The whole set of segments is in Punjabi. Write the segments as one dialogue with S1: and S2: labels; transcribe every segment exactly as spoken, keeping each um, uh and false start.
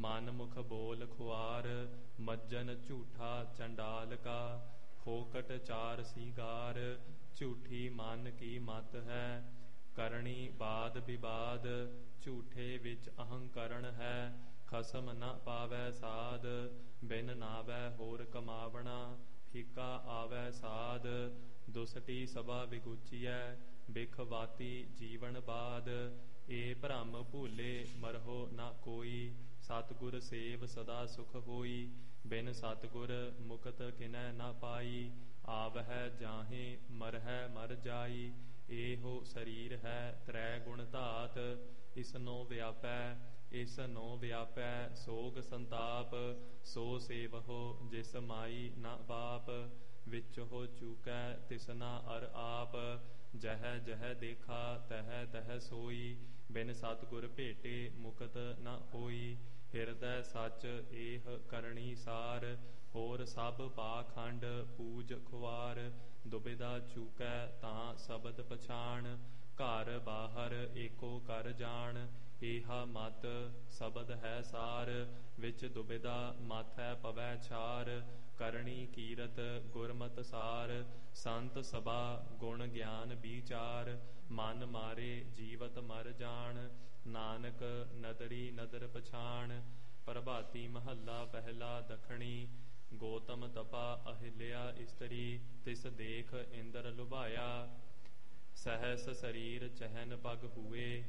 S1: ਮਨ ਮੁਖ ਬੋਲ ਖੁਆਰ, ਮੱਜਨ ਝੂਠਾ ਚੰਡਾਲ ਕਾ। ਫੋਕਟ ਚਾਰ ਸੀਗਾਰ, ਝੂਠੀ ਮਨ ਕੀ ਮਤ ਹੈ। ਕਰਨੀ ਬਾਦ ਵਿਵਾਦ, ਝੂਠੇ ਵਿੱਚ ਅਹੰਕਰਣ ਹੈ। ਖਸਮ ਨ ਪਾਵੈ ਸਾਧ, ਬਿਨ ਨਾਵੈ ਹੋਰ ਕਮਾਵਣਾ। ਫਿੱਕਾ ਆਵੈ ਸਾਧ, ਦੁਸਟੀ ਸਭਾ ਵਿਗੁਚੀਐ। ਬਿਖ ਵਾਤੀ ਜੀਵਨ ਬਾਦ, ਏ ਭ੍ਰਮ ਭੂਲੇ ਮਰਹੁ ਨ ਕੋਈ। ਸਤਿਗੁਰ ਸੇਵ ਸਦਾ ਸੁਖ ਹੋਈ, ਬਿਨ ਸਤਿਗੁਰ ਮੁਕਤ ਕਿਨੈ ਨ ਪਾਈ। ਆਵਹਿ ਜਾਹੇ ਮਰਹਿ ਮਰ ਜਾਈ, ਏਹੋ ਸਰੀਰ ਹੈ ਤ੍ਰੈ ਗੁਣ ਧਾਤ। ਇਸਨੋ ਵਿਆਪੈ ਇਸਨੋ ਵਿਆਪੈ ਸੋਗ ਸੰਤਾਪ, ਸੋ ਸੇਵਹੁ ਜਿਸ ਮਾਈ ਨ ਬਾਪ। ਵਿਚਹੁ ਚੂਕੈ ਤਿਸਨਾ ਅਰ ਆਪ, ਜਹ ਜਹ ਦੇਖਾ ਤਹ ਤਹ ਸੋਈ। ਬਿਨ ਸਤਿਗੁਰ ਭੇਟੇ ਮੁਕਤ ਨ ਹੋਈ, ਹਿਰਦੈ ਸੱਚ ਏਹ ਕਰਨੀ ਸਾਰ। ਹੋਰ ਸਭ ਪਾਖੰਡ ਪੂਜ ਖੁਆਰ, ਦੁਬਿਧਾ ਚੂਕੈ ਤਾਂ ਸ਼ਬਦ ਪਛਾਣ। ਘਰ ਬਾਹਰ ਏਕੋ ਕਰ ਜਾਣ, ਏਹਾ ਮਤ ਸ਼ਬਦ ਹੈ ਸਾਰ। ਵਿੱਚ ਦੁਬਿਧਾ ਮਾਥੈ ਪਵੈ ਛਾਰ, ਕਰਨੀ ਕੀਰਤ ਗੁਰਮਤਿ ਸਾਰ। ਸੰਤ ਸਭਾ ਗੁਣ ਗਿਆਨ ਵਿਚਾਰ, ਮਨ ਮਾਰੇ ਜੀਵਤ ਮਰ ਜਾਣ। ਨਾਨਕ ਨਦਰੀ ਨਦਰ ਪਛਾਣ, ਪ੍ਰਭਾਤੀ ਮਹੱਲਾ ਪਹਿਲਾ ਦਖਣੀ। ਗੌਤਮ ਤਪਾ ਅਹਿਲਿਆ ਇਸਤਰੀ, ਤਿਸ ਦੇਖ ਇੰਦਰ ਲੁਭਾਇਆ। ਸਹਸ ਸਰੀਰ ਚਹਿਨ ਪਗ ਹੁਏ,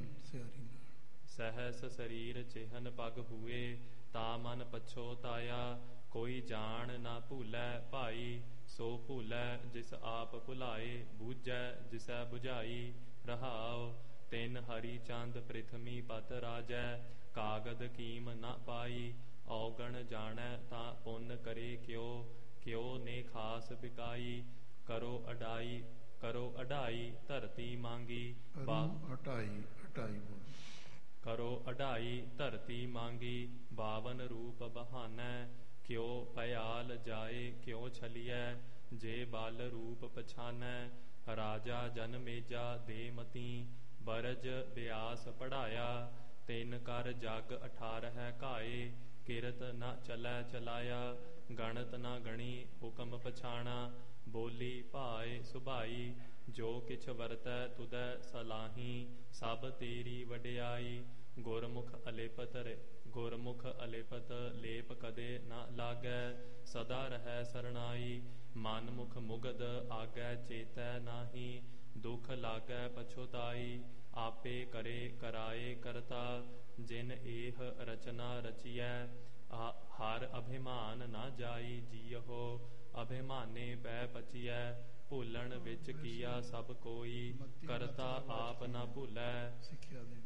S1: ਸਹਸ ਸਰੀਰ ਚਿਹਨ ਪਗ ਹੁਏ। ਤਾ ਮਨ ਪਛੋਤਾਇਆ, ਕੋਈ ਜਾਣ ਨਾ ਭੂਲੈ ਭਾਈ। ਸੋ ਭੂਲੈ ਜਿਸ ਆਪ ਭੁਲਾਏ, ਬੂਝੈ ਜਿਸੈ ਬੁਝਾਈ। ਰਹਾਉ ਤਿਨ ਹਰੀ ਚੰਦ ਪ੍ਰਿਥਮੀ ਪਤ ਰਾਜੈ, ਕਾਗਦ ਕੀਮ ਨ ਪਾਈ। ਔਗਣ ਜਾਣੈ ਤਾਂ ਪੁੰਨ ਕਰੇ ਕਿਉ, ਕਿਉ ਨੇ ਖਾਸ ਬਿਕਾਈ। ਕਰੋ ਅਡਾਈ ਕਰੋ ਅਡਾਈ ਧਰਤੀ ਮੰਗੀ,
S2: ਅਟਾਈ ਅਟਾਈ
S1: ਕਰੋ ਅਡਾਈ ਧਰਤੀ ਮੰਗੀ। ਬਾਵਨ ਰੂਪ ਬਹਾਨੈ, ਕਿਉ ਭਿਆਲ ਜਾਏ ਕਿਉ ਛਲੀਐ। ਜੇ ਬਲ ਰੂਪ ਪਛਾਨੈ, ਰਾਜਾ ਜਨਮੇਜਾ ਦੇ ਮਤੀ। ਬਰਜ ਬਿਆਸ ਪੜ੍ਹਾਇਆ, ਤਿਨ ਕਰ ਜਗ ਅਠਾਰਹਿ ਘਾਏ। ਕਿਰਤ ਨ ਚਲੈ ਚਲਾਇਆ, ਗਣਤ ਨ ਗਣੀ ਹੁਕਮ ਪਛਾਣਾ। ਬੋਲੀ ਭਾਏ ਸੁਭਾਈ, ਜੋ ਕਿਛ ਵਰਤੈ ਤੁਧੈ ਸਲਾਹੀ। ਸਭ ਤੇਰੀ ਵਡਿਆਈ, ਗੁਰਮੁਖ ਅਲੇਪਤ ਗੁਰਮੁਖ ਅਲੇਪਤ ਲੇਪ ਕਦੇ ਨ ਲਾਗੈ। ਸਦਾ ਰਹੈ ਸਰਣਾਈ, ਮਨ ਮੁਖ ਮੁਗਧ ਆਗੈ ਚੇਤੈ ਨਾਹੀ। ਦੁਖ ਲਾਗੈ ਪਛੁਤਾਈ, ਆਪੇ ਕਰੇ ਕਰਾਏ ਕਰਤਾ। ਜਿਨ ਏਹ ਰਚਨਾ ਰਚੀਐ, ਹਰ ਅਭਿਮਾਨ ਨਾ ਜਾਈ ਜੀਅਹੋ। ਅਭਿਮਾਨੇ ਬਹਿ ਪਚੀਐ, ਭੁੱਲਣ ਵਿੱਚ ਕੀਆ ਸਭ ਕੋਈ। ਕਰਤਾ ਆਪ ਨਾ ਭੁੱਲੈ,
S2: ਸਿੱਖਿਆ ਦੇਣੀ।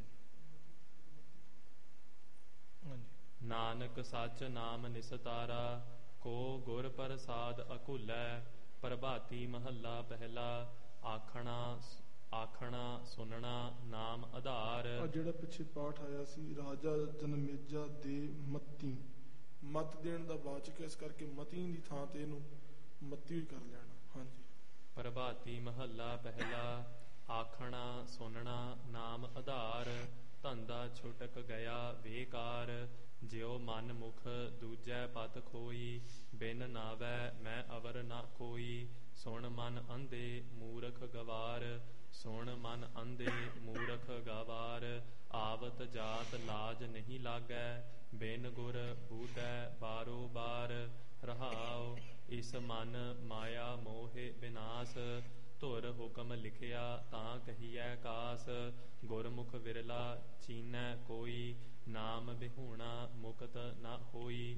S1: ਨਾਨਕ ਸੱਚ ਨਾਮ ਨਿਸਤਾਰਾ, ਕੋ ਗੁਰ ਪ੍ਰਸਾਦ ਅਕੁਲੈ। ਪ੍ਰਭਾਤੀ ਮਹੱਲਾ ਪਹਿਲਾ। ਆਖਣਾ ਆਖਣਾ ਸੁਨਣਾ ਨਾਮ ਆਧਾਰ।
S3: ਆ ਜਿਹੜਾ ਪਿੱਛੇ ਪਾਠ ਆਇਆ ਸੀ, ਰਾਜਾ ਜਨਮੇਜਾ ਦੇ ਮਤੀ, ਮਤ ਦੇਣ ਦਾ ਵਾਚਕ, ਇਸ ਕਰਕੇ ਮਤੀ ਦੀ ਥਾਂ ਤੇ ਇਹਨੂੰ ਮਤੀ ਹੀ ਕਰ ਲੈਣਾ। ਹਾਂਜੀ।
S1: ਪ੍ਰਭਾਤੀ ਮਹੱਲਾ ਪਹਿਲਾ। ਆਖਣਾ ਸੁਨਣਾ ਨਾਮ ਆਧਾਰ, ਧੰਦਾ ਛੁਟਕ ਗਿਆ ਬੇਕਾਰ। ਜਿਉ ਮਨ ਮੁਖ ਦੂਜੈ ਪਤ ਖੋਈ, ਬਿਨ ਨਾਵੈ ਮੈਂ ਅਵਰ ਨਾ ਕੋਈ। ਸੁਣ ਮਨ ਅੰਧੇ ਮੂਰਖ ਗਵਾਰ, ਸੁਣ ਮਨ ਅੰਧੇ ਮੂਰਖ ਗਵਾਰ। ਆਵਤ ਜਾਤ ਲਾਜ ਨਹੀਂ ਲਾਗੈ, ਬਿਨ ਗੁਰ ਬੂਟੈ ਬਾਰੋ ਬਾਰ। ਰਹਾਉ ਇਸ ਮਨ ਮਾਇਆ ਮੋਹਿ ਵਿਨਾਸ਼, ਧੁਰ ਹੁਕਮ ਲਿਖਿਆ ਤਾਂ ਕਹੀਐ ਕਾਸ। ਗੁਰਮੁਖ ਵਿਰਲਾ ਚੀਨੈ ਕੋਈ, ਨਾਮ ਬਿਹੂਣਾ ਮੁਕਤ ਨ ਹੋਈ।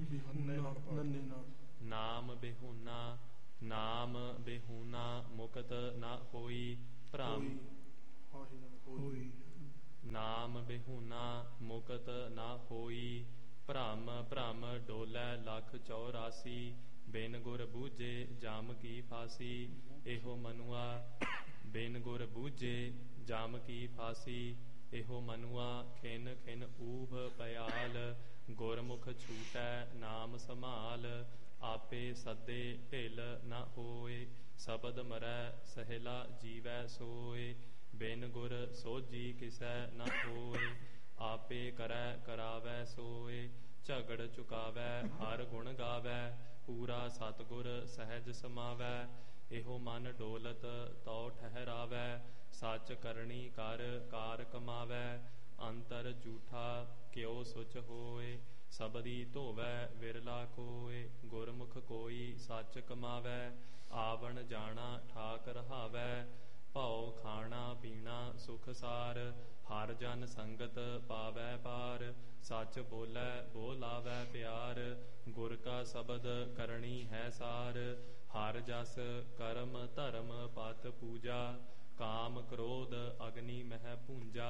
S1: ਨਾਮ ਬਿਹੂਣਾ ਨਾਮ ਬਿਹੂਣਾ ਮੁਕਤ ਨ ਹੋਈ। ਭ੍ਰਮ
S3: ਹੋਈ
S1: ਨਾਮ ਬਿਹੂਣਾ ਮੁਕਤ ਨ ਹੋਈ। ਭ੍ਰਮ ਭ੍ਰਮ ਡੋਲੈ ਲੱਖ ਚੌਰਾਸੀ, ਬਿਨ ਗੁਰ ਬੂਝੇ ਜਮ ਕੀ ਫਾਸੀ। ਇਹੋ ਮਨੁਆ ਬਿਨ ਗੁਰ ਬੂਝੇ ਜਮ ਕੀ ਫਾਸੀ। ਇਹੋ ਮਨੁਆ ਖਿਨ ਖਿਨ ਊਭ ਪਿਆਲ, ਗੁਰਮੁਖ ਛੂਟੈ ਨਾਮ ਸੰਭਾਲ। ਆਪੇ ਸੱਦੇ ਢਿਲ ਨ ਹੋਏ, ਸ਼ਬਦ ਮਰੈ ਸਹਿਲਾ ਜੀਵੈ ਸੋਏ। ਬਿਨ ਗੁਰ ਸੋਝੀ ਕਿਸੈ ਨ ਹੋਏ, ਆਪੇ ਕਰੈ ਕਰਾਵੈ ਸੋਏ। ਝਗੜ ਚੁਕਾਵੈ ਹਰ ਗੁਣ ਗਾਵੈ। ਪੂਰਾ ਸਤਿਗੁਰ ਸਹਿਜ ਸਮਾਵੈ। ਇਹੋ ਮਨ ਡੋਲਤ ਤਉ ਠਹਿਰਾਵੈ। ਸੱਚ ਕਰਨੀ ਕਰ ਕਾਰ ਕਮਾਵੈ। ਅੰਤਰ ਝੂਠਾ ਕਿਉ ਸੁਚ ਹੋਏ। ਸਬਦੀ ਧੋਵੈ ਵਿਰਲਾ ਕੋਏ। ਗੁਰਮੁਖ ਕੋਈ ਸੱਚ ਕਮਾਵੈ। ਆਵਣ ਜਾਣਾ ਠਾਕ ਰਹਾਵੈ। ਭਉ ਖਾਣਾ ਪੀਣਾ ਸੁਖ ਸਾਰ। ਹਰ ਜਨ ਸੰਗਤ ਪਾਵੈ ਪਾਰ। ਸੱਚ ਬੋਲੇ ਬੋ ਲਾਵੈ ਪਿਆਰ। ਗੁਰ ਕਾ ਸ਼ਬਦ ਕਰਨੀ ਹੈ ਸਾਰ। ਹਰ ਜਸ ਕਰਮ ਧਰਮ ਪਤ ਪੂਜਾ। ਕਾਮ ਕ੍ਰੋਧ ਅਗਨੀ ਮਹਿ ਪੂੰਜਾ।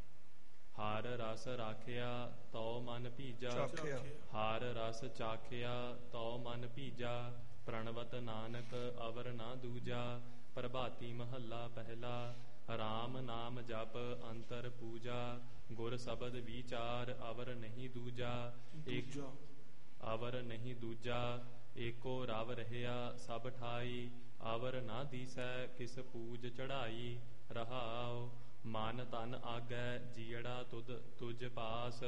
S1: ਹਰ ਰਸ ਰਾਖਿਆ ਤਉ ਮਨ ਭੀਜਾ।
S2: ਚਾਖਿਆ।
S1: ਹਰ ਰਸ ਚਾਖਿਆ ਤਉ ਮਨ ਭੀਜਾ। ਪ੍ਰਣਵਤ ਨਾਨਕ ਅਵਰ ਨਾ ਦੂਜਾ। ਪ੍ਰਭਾਤੀ ਮਹੱਲਾ ਪਹਿਲਾ। ਰਾਮ ਨਾਮ ਜਪ ਅੰਤਰ ਪੂਜਾ। ਗੁਰ ਸ਼ਬਦ ਵਿਚਾਰ ਅਵਰ ਨਹੀਂ ਦੂਜਾ। ਇੱਕ
S3: ਦੂਜਾ
S1: ਅਵਰ ਨਹੀਂ ਦੂਜਾ। ਏਕੋ ਰਵ ਰਹਿਆ ਸਭ ਠਾਈ। ਅਵਰ ਨਾ ਦੀਸੈ ਕਿਸ ਪੂਜ ਚੜਾਈ। ਰਹਾਉ ਮਨ ਤਨ ਆਗੈ ਜੀਅੜਾ ਤੁਧ ਤੁਝ ਪਾਸ।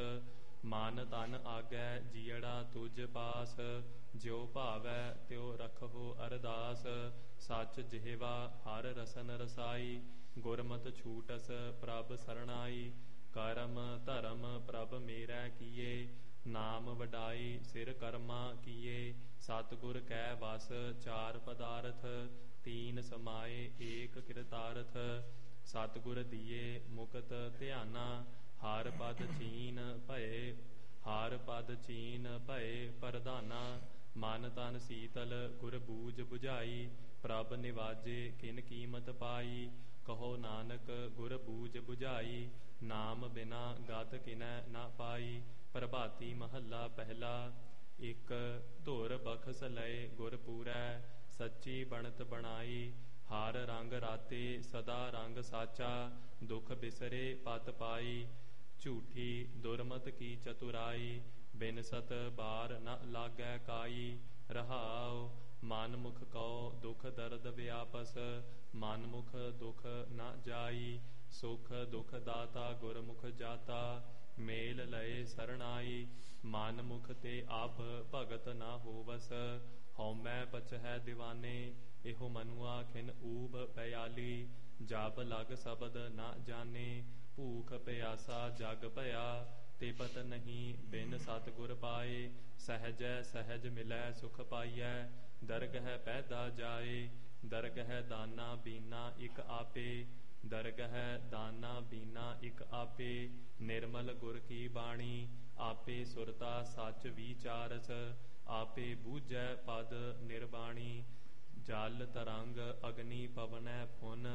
S1: ਮਨ ਤਨ ਆਗੈ ਜੀਅੜਾ ਤੁਝ ਪਾਸ। ਜਿਉ ਭਾਵੈ ਤਿਉ ਰਖਹੁ ਅਰਦਾਸ। ਸੱਚ ਜਿਹਵਾ ਹਰ ਰਸਨ ਰਸਾਈ। ਗੁਰਮਤਿ ਛੂਟਸ ਪ੍ਰਭ ਸਰਣਾਈ। ਕਰਮ ਧਰਮ ਪ੍ਰਭ ਮੇਰੈ ਕੀਏ। ਨਾਮ ਵਡਾਈ ਸਿਰ ਕਰਮਾ ਕੀਏ। ਸਤਿਗੁਰ ਕੈ ਵਸ ਚਾਰ ਪਦਾਰਥ। ਤੀਨ ਸਮਾਏ ਏਕ ਕਿਰਤਾਰਥ। ਸਤਿਗੁਰ ਦੀਏ ਮੁਕਤ ਧਿਆਨਾ। ਹਰ ਪਦ ਚੀਨ ਭਏ ਹਰ ਪਦ ਚੀਨ ਭਏ ਪ੍ਰਧਾਨਾ। ਮਨ ਤਨ ਸੀਤਲ ਗੁਰ ਬੂਝ 부ਝਾਈ। ਪ੍ਰਭ ਨਿਵਾਜੇ ਕਿਨ ਕੀਮਤ ਪਾਈ। ਕਹੋ ਨਾਨਕ ਗੁਰ ਬੂਝ 부ਝਾਈ। ਨਾਮ ਬਿਨਾ ਗਤ ਕਿਨੈ ਨਾ ਪਾਈ। ਪ੍ਰਭਾਤੀ ਮਹੱਲਾ ਪਹਿਲਾ। ਇੱਕ ਧੁਰ ਬਖਸ ਲਏ ਗੁਰ ਪੂਰੈ। ਸੱਚੀ ਬਣਤ ਬਣਾਈ। ਹਰ ਰੰਗ ਰਾਤੇ ਸਦਾ ਰੰਗ ਸਾਚਾ। ਦੁਖ ਬਿਸਰੇ ਪਤ ਪਾਈ। ਝੂਠੀ ਦੁਰਮਤ ਕੀ ਚਤੁਰਾਈ। ਬਿਨ ਸਤ ਬਾਰ ਨ ਲਾਗੈ ਕਾਈ। ਰਹਾਉ ਮਨ ਮੁਖ ਕਉ ਦੁਖ ਦਰਦ ਵਿਆਪਸ। ਮਨ ਮੁਖ ਦੁਖ ਨ ਜਾਈ। ਸੁਖ ਦੁਖ ਦਾਤਾ ਗੁਰਮੁਖ ਜਾਤਾ। ਮੇਲ ਲਏ ਸਰਣਾਈ। ਮਨ ਮੁਖ ਤੇ ਆਪ ਭਗਤ ਨਾ ਹੋਵਸ। ਹਉਮੈ ਪਚਹਿ ਦੀਵਾਨੇ। ਇਹੋ ਮਨੁਆ ਖਿਨ ਊਬ ਪਿਆਲੀ। ਜਬ ਲਗ ਸ਼ਬਦ ਨਾ ਜਾਣੇ। ਭੂਖ ਪਿਆਸਾ ਜਗ ਭਇਆ। ਤੇ ਪਤ ਨਹੀਂ ਬਿਨ ਸਤਿਗੁਰ ਪਾਏ। ਸਹਿਜੈ ਸਹਿਜ ਮਿਲੈ ਸੁਖ ਪਾਈਐ। ਦਰਗਹਿ ਪੈਦਾ ਜਾਏ। ਦਰਗਹਿ ਦਾਨਾ ਬੀਨਾ ਇਕ ਆਪੇ। ਦਰਗਹਿ ਦਾਨਾ ਬੀਨਾ ਇਕ ਆਪੇ। ਨਿਰਮਲ ਗੁਰ ਕੀ ਬਾਣੀ। ਆਪੇ ਸੁਰਤਾ ਸੱਚ ਵਿਚਾਰਸ। ਆਪੇ ਬੂਝੈ ਪਦ ਨਿਰਬਾਣੀ। ਜਲ ਤਰੰਗ ਅਗਨੀ ਪਵਨੈ ਫੁਨ।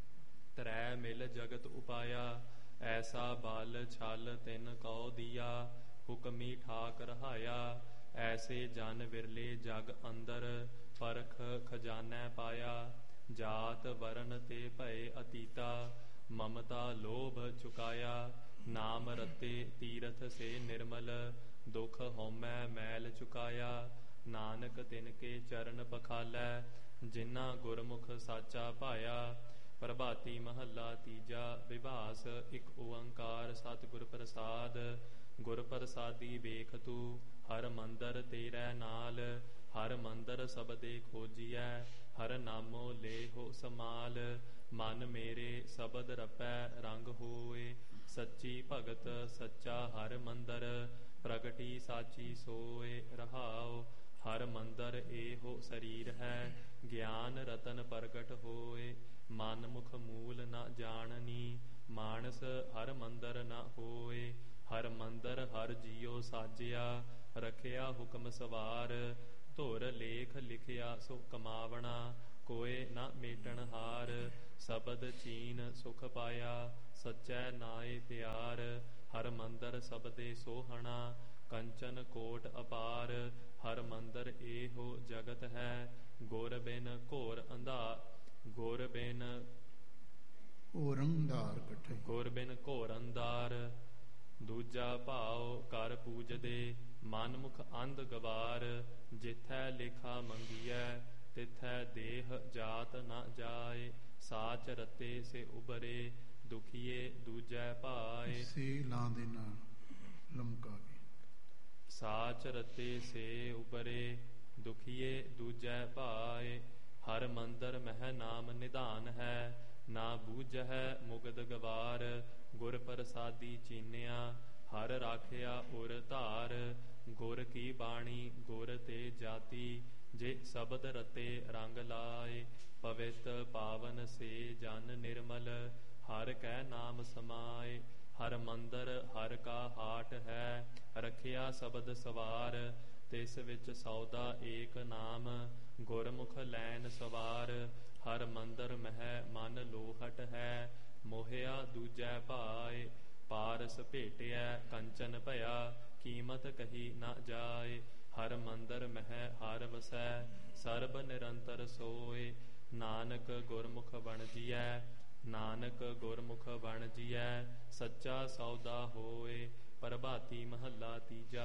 S1: ਤਰੈ ਮਿਲ ਜਗਤ ਉਪਾਇਆ। ਐਸਾ ਬਲ ਛਲ ਤਿਨ ਕਉ ਦੀਆ। ਹੁਕਮੀ ਠਾਕ ਰਹਾਇਆ। ਐਸੇ ਜਨ ਵਿਰਲੇ ਜਗ ਅੰਦਰ। ਪਰਖ ਖਜ਼ਾਨੈ ਪਾਇਆ। ਜਾਤ ਵਰਨ ਤੇ ਭਏ ਅਤੀਤਾ। ਮਮਤਾ ਲੋਭ ਚੁਕਾਇਆ। ਨਾਮ ਰਤੇ ਤੀਰਥ ਸੇ ਨਿਰਮਲ। ਦੁਖ ਹਉਮੈ ਮੈਲ ਚੁਕਾਇਆ। ਨਾਨਕ ਤਿਨ ਕੇ ਚਰਨ ਪਖਾਲੈ। ਜਿਨ੍ਹਾਂ ਗੁਰਮੁਖ ਸਾਚਾ ਭਾਇਆ। ਪ੍ਰਭਾਤੀ ਮਹੱਲਾ ਤੀਜਾ। ਵਿਭਾਸ ਇੱਕ ਓੰਕਾਰ ਸਤਿਗੁਰ ਪ੍ਰਸਾਦ। ਗੁਰ ਪ੍ਰਸਾਦੀ ਵੇਖ ਤੂੰ। ਹਰ ਮੰਦਰ ਤੇਰੇ ਨਾਲ। ਹਰ ਮੰਦਰ ਸਬਦੇ ਖੋਜੀਐ। ਹਰ ਨਾਮੋ ਲੇਹੁ ਸਮਾਲ। ਮਨ ਮੇਰੇ ਸ਼ਬਦ ਰਪੈ ਰੰਗ ਹੋਏ। ਸੱਚੀ ਭਗਤ ਸੱਚਾ ਹਰ ਮੰਦਰ। ਪ੍ਰਗਟੀ ਸਾਚੀ ਸੋਏ। ਰਹਾਉ ਹਰ ਮੰਦਰ ਇਹੋ ਸਰੀਰ ਹੈ। ਗਿਆਨ ਰਤਨ ਪ੍ਰਗਟ ਹੋਏ। ਮਨ ਮੁਖ ਮੂਲ ਨ ਜਾਣਨੀ। ਮਾਨਸ ਹਰ ਮੰਦਰ ਨ ਹੋਏ। ਹਰ ਮੰਦਰ ਹਰ ਜੀਉ ਸਾਜਿਆ। ਰਖਿਆ ਹੁਕਮ ਸਵਾਰ। ਧੁਰ ਲੇਖ ਲਿਖਿਆ ਸੋ ਕਮਾਵਣਾ। ਕੋਏ ਨ ਮੇਟਣ ਹਾਰ। ਸ਼ਬਦ ਚੀਨ ਸੁਖ ਪਾਇਆ। ਸਚੈ ਨਾਏ ਪਿਆਰ। ਹਰ ਮੰਦਰ ਸਬਦੇ ਸੋਹਣਾ। ਕੰਚਨ ਕੋਟ ਅਪਾਰ। ਹਰ ਮੰਦਰ ਇਹੋ ਜਗਤ ਹੈ। ਗੁਰ ਬਿਨ ਘੋਰ ਅੰਧਾ ਗੁਰ ਬਿਨ
S2: ਔਰੰਗਦਾਰ ਇਕੱਠੇ।
S1: ਗੁਰ ਬਿਨ ਘੋਰ ਅੰਧਾਰ। ਦੂਜਾ ਭਾਉ ਕਰ ਪੂਜਦੇ। ਮਨ ਮੁਖ ਅੰਧ ਗਵਾਰ। ਜਿਥੈ ਲੇਖਾ ਮੰਗੀਐ ਤਿਥੈ ਦੇਹ ਜਾਤ ਨ ਜਾਏ। ਸਾਚ ਰਤੇ ਸੇ ਉਬਰੇ। ਦੁਖੀਏ ਦੂਜੈ ਭਾਏ।
S2: ਸੇ ਲਾਂ ਦੇ ਨਾਲ ਲਮਕਾ ਕੇ
S1: ਸਾਚ ਰਤੇ ਸੇ ਉਬਰੇ ਦੁਖੀਏ ਦੂਜੈ ਭਾਏ। ਹਰ ਮੰਦਰ ਮਹਿ ਨਾਮ ਨਿਧਾਨ ਹੈ ਨਾ ਬੂਝਹਿ ਮੁਗਦ ਗਵਾਰ। ਗੁਰ ਪ੍ਰਸਾਦੀ ਚੀਨਿਆ ਹਰ ਰਾਖਿਆ ਉਰ ਧਾਰ। ਗੁਰ ਕੀ ਬਾਣੀ ਗੁਰ ਤੇ ਜਾਤੀ ਜੇ ਸ਼ਬਦ ਰਤੇ ਰੰਗ ਲਾਏ। ਪਵਿੱਤ ਪਾਵਨ ਸੇ ਜਨ ਨਿਰਮਲ ਹਰ ਕੈ ਨਾਮ ਸਮਾਏ। ਹਰ ਮੰਦਰ ਹਰ ਕਾ ਹਾਟ ਹੈ ਰਖਿਆ ਸ਼ਬਦ ਸਵਾਰ। ਤਿਸ ਵਿੱਚ ਸੌਦਾ ਏਕ ਨਾਮ ਗੁਰਮੁਖ ਲੈਨ ਸਵਾਰ। ਹਰ ਮੰਦਰ ਮਹਿ ਮਨ ਲੋਹਟ ਹੈ ਮੋਹਿਆ ਦੂਜੈ ਭਾਏ। ਪਾਰਸ ਭੇਟਿਆ ਕੰਚਨ ਭਇਆ ਕੀਮਤ ਕਹੀ ਨਾ ਜਾਏ। ਹਰ ਮੰਦਰ ਮਹਿ ਹਰ ਵਸੈ ਸਰਬ ਨਿਰੰਤਰ ਸੋਏ। ਨਾਨਕ ਗੁਰਮੁਖ ਬਣ ਜੀਐ ਨਾਨਕ ਗੁਰਮੁਖ ਬਣ ਜੀਐ ਸੱਚਾ ਸੌਦਾ ਹੋਏ। ਪ੍ਰਭਾਤੀ ਮਹੱਲਾ ਤੀਜਾ।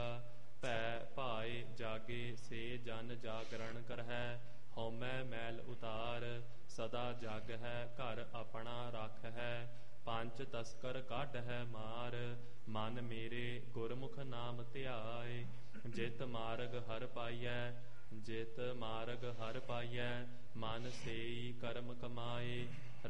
S1: ਭੈ ਭਾਏ ਜਾਗੇ ਸੇ ਜਨ ਜਾਗਰਣ ਕਰਹਿ। ਹਉਮੈ ਮੈਲ ਉਤਾਰ ਸਦਾ ਜਗ ਹੈ ਘਰ ਆਪਣਾ ਰੱਖ ਹੈ। ਪੰਜ ਤਸਕਰ ਕੱਢ ਹੈ ਮਾਰ ਮਨ ਮੇਰੇ ਗੁਰਮੁਖ ਨਾਮ ਧਿਆਏ। ਜਿਤ ਮਾਰਗ ਹਰ ਪਾਈਐ ਜਿਤ ਮਾਰਗ ਹਰ ਪਾਈਐ ਮਨ ਸੇਈ ਕਰਮ ਕਮਾਏ।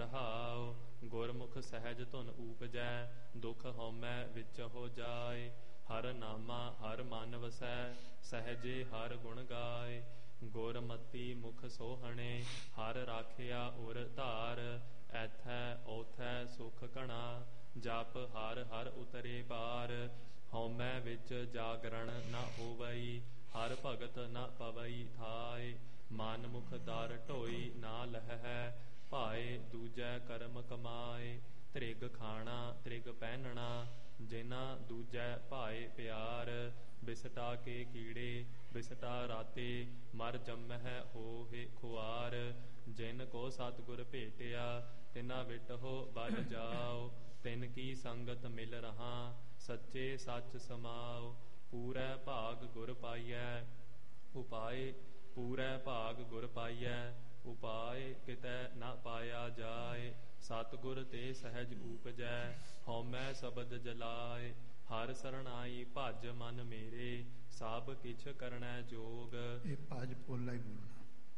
S1: ਰਹਾਉ ਗੁਰਮੁਖ ਸਹਿਜ ਧੁਨ ਊਪਜੈ ਦੁਖ ਹਉਮੈ ਵਿੱਚ ਹੋ ਜਾਏ। ਹਰ ਨਾਮਾ ਹਰ ਮਨ ਵਸੈ ਸਹਿਜੇ ਹਰ ਗੁਣ ਗਾਏ। ਗੁਰਮਤੀ ਮੁਖ ਸੋਹਣੇ ਹਰ ਰਾਖਿਆ ਉਰ ਧਾਰ। ਐਥੈ ਓਥੈ ਸੁਖ ਘਣਾ ਜਪ ਹਰ ਹਰ ਉਤਰੇ ਪਾਰ। ਹਉਮੈ ਵਿੱਚ ਜਾਗਰਣ ਨਾ ਹੋਵਈ ਹਰ ਭਗਤ ਨਾ ਪਵਈ ਥਾਏ। ਮਨ ਮੁਖ ਦਰ ਢੋਈ ਨਾ ਲਹੈ ਭਾਏ ਦੂਜੈ ਕਰਮ ਕਮਾਏ। ਤ੍ਰਿਗ ਖਾਣਾ ਤ੍ਰਿਗ ਪਹਿਨਣਾ ਜਿਨਾ ਦੂਜੈ ਭਾਏ ਪਿਆਰ। ਬਿਸਟਾ ਕੇ ਕੀੜੇ ਬਿਸਟਾ ਰਾਤੇ ਮਰ ਜੰਮਹਿ ਹੋਏ ਖੁਆਰ। ਜਿਨ ਕੋ ਸਤਿਗੁਰ ਭੇਟਿਆ ਤਿਨਾ ਵਿਟਹੁ ਬਲ ਜਾਓ। ਤਿਨ ਕੀ ਸੰਗਤ ਮਿਲ ਰਹਾ ਸੱਚੇ ਸੱਚ ਸਮਾਓ। ਪੂਰੈ ਭਾਗ ਗੁਰ ਪਾਈਐ ਉਪਾਏ ਪੂਰੈ ਭਾਗ ਗੁਰ ਪਾਈਐ ਉਪਾਏ ਕਿਤੈ ਨਾ ਪਾਇਆ ਜਾਏ। ਸਤਿਗੁਰ ਤੇ ਸਹਿਜ ਊਪਜੈ ਹਉਮੈ ਸ਼ਬਦ ਜਲਾਏ। ਹਰ ਸਰਣਾਈ ਭਜ ਮਨ ਮੇਰੇ ਸਭ ਕਿਛ ਕਰਣੈ ਜੋਗ।
S2: ਇਹ ਭਜ ਪੋਲਾ ਹੀ ਬੋਲਣਾ।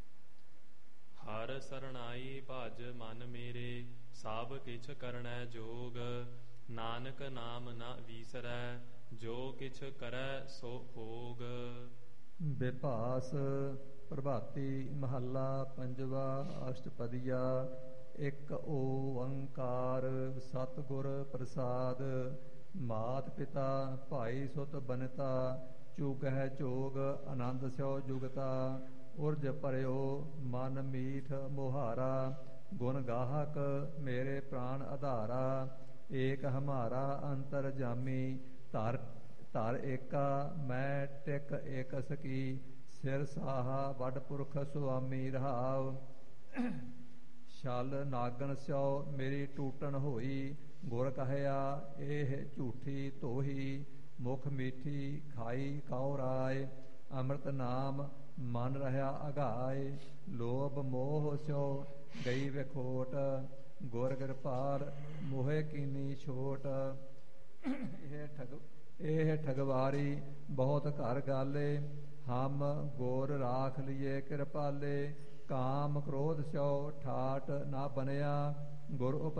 S1: ਹਰ ਸਰਣਾਈ ਭਜ ਮਨ ਮੇਰੇ ਸਭ ਕਿਛ ਕਰਣੈ ਜੋਗ। ਨਾਨਕ ਨਾਮ ਨਾ ਵੀਸਰੈ ਜੋ ਕਿਛ ਕਰੈ ਸੋ ਭੋਗ।
S4: ਬਿਭਾਸ ਪ੍ਰਭਾਤੀ ਮਹੱਲਾ ਪੰਜਵਾ ਅਸ਼ਟਪਦੀਆ। ਇੱਕ ਓੰਕਾਰ ਸਤਿਗੁਰ ਪ੍ਰਸਾਦ। ਮਾਤ ਪਿਤਾ ਭਾਈ ਸੁਤ ਬਨਤਾ ਚੁਗਹਿ ਚੋਗ ਆਨੰਦ ਸਿਓ ਜੁਗਤਾ। ਉਰਜ ਭਰਿਓ ਮਨ ਮੀਠ ਮੁਹਾਰਾ ਗੁਣ ਗਾਹਕ ਮੇਰੇ ਪ੍ਰਾਣ ਆਧਾਰਾ। ਏਕ ਹਮਾਰਾ ਅੰਤਰ ਜਾਮੀ ਧਰ ਧਰ ਏਕਾ ਮੈਂ ਟਿਕ ਏਕ ਸਕੀ। ਸਿਰ ਸਾਹਾ ਵੱਡ ਪੁਰਖ ਸੁਆਮੀ ਰਹਾਉ। ਛਲ ਨਾਗਣ ਸਿਓ ਮੇਰੀ ਟੂਟਣ ਹੋਈ। ਗੁਰ ਕਹਿਆ ਇਹ ਝੂਠੀ ਧੋਹੀ। ਮੁਖ ਮੀਠੀ ਖਾਈ ਕਾਉ ਰਾਏ। ਅੰਮ੍ਰਿਤ ਨਾਮ ਮਨ ਰਹਾ ਅਗਾਏ। ਲੋਭ ਮੋਹ ਸਿਓ ਗਈ ਵਿਖੋਟ। ਗੁਰ ਕਿਰਪਾਲ ਮੋਹਿ ਕੀਨੀ ਛੋਟ। ਇਹ ਠਗ ਇਹ ਠਗਵਾਰੀ ਬਹੁਤ ਘਰ ਗਾਲੇ। ਹਮ ਗੋਰ ਰਾਖ ਲਿਏ ਕਿਰਪਾਲੇ। ਕਾਮ ਕ੍ਰੋਧ ਸਿਓ ਠਾਟ ਨਾ ਬਨਿਆ। ਗੁਰ